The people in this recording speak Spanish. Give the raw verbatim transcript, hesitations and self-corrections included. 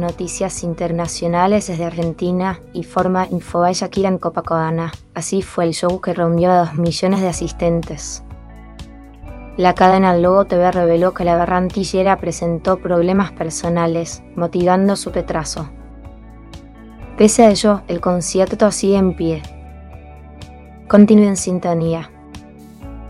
noticias internacionales desde Argentina y forma Infobae Shakira en Copacabana. Así fue el show que reunió a dos millones de asistentes. La cadena Globo T V reveló que la berrantillera presentó problemas personales, motivando su retraso. Pese a ello, el concierto sigue en pie. Continúe en sintonía.